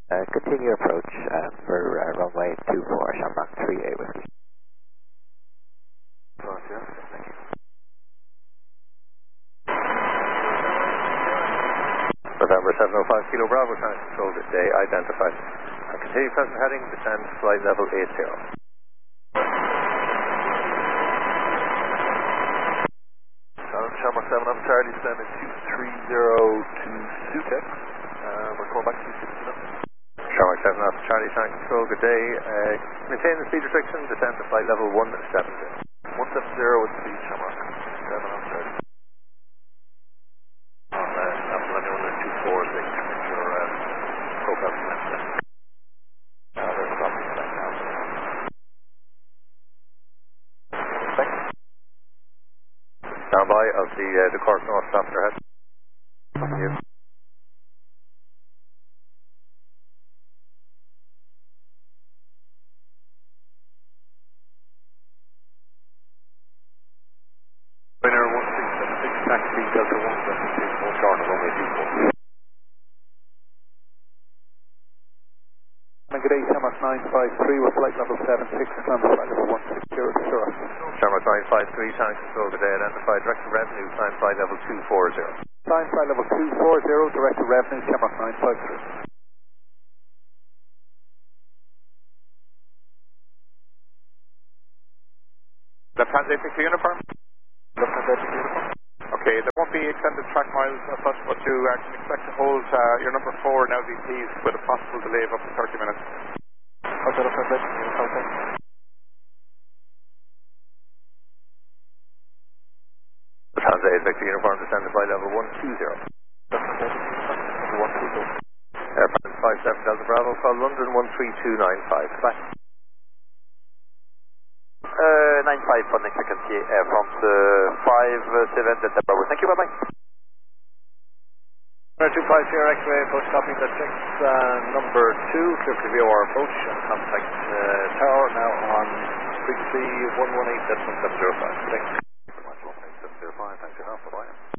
Continue approach for runway 24, Shamrock 38 Whiskey. Roger, thank you. November 705 Kilo Bravo, trying to control this day, identified. Continue present heading, descend flight level 80. Shamrock 7 up Charlie, descending 230 to Sutex. We're calling back to 260. Shamrock 7 up Charlie, trying to control, good day. Maintain the speed restriction, descend to flight level 170. 170 with speed, Shamrock 7 up Charlie. After letting on the 246, your profile selected. There's something back now. Thanks. Standby of the Cork North Stafford head. Thank you. Winner 1676, taxi Delta 172, more short of runway 24. Good day, Shamrock 953 with flight level 76, climb to flight level 160 to Syrah. Shamrock 953, trying to control, good day, identified, direct to revenue, climb flight level 240. Climb flight level 240, direct to revenue, Shamrock 953. Left-hand Apex uniform? Left-hand Apex uniform. Okay, there won't be extended track miles as such, but you can expect to hold your number 4 now VPs with a possible delay of up to 30 minutes. Okay, left-hand Apex uniform. Left-hand Apex uniform, descend to flight level 120. Left-hand Apex uniform, 120. Air France 57 Delta Bravo, call London 13295. Back. 95 for next frequency, Air France 57 Delta Bravo. Thank you, bye-bye. 250 X-ray, approach copy, that checks number 2, clear to view our approach and contact tower now on frequency 118.705. Thanks. 118.705, thanks for your help, bye-bye.